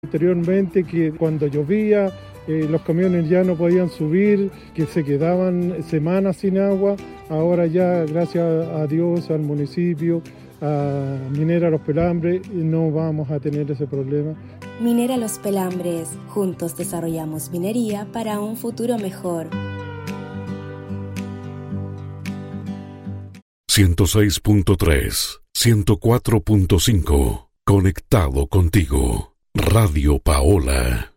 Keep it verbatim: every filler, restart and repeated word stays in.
anteriormente que cuando llovía eh, los camiones ya no podían subir, que se quedaban semanas sin agua. Ahora ya, gracias a Dios, al municipio, a Minera Los Pelambres, no vamos a tener ese problema. Minera Los Pelambres, juntos desarrollamos minería para un futuro mejor. ciento seis punto tres, ciento cuatro punto cinco. Conectado contigo. Radio Paola.